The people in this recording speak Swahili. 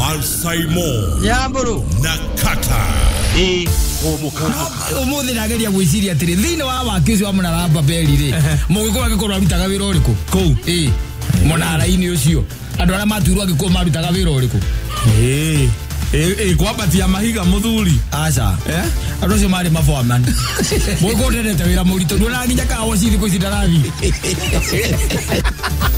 Alsaimo Nyamburu Nakata umuthi nageria gwiciria atiri thini wa wakici wa munaramba beri ri mugiko agikorwo arutaga wira uriku kou munara-ini ucio andu aria maturwo agikuo marutaga wira uriku kwabatia mahiga muthuri aca andu acio mari maforeman mugiko nderete wira muritu ndona nginya kawa cithi kũ cindarathi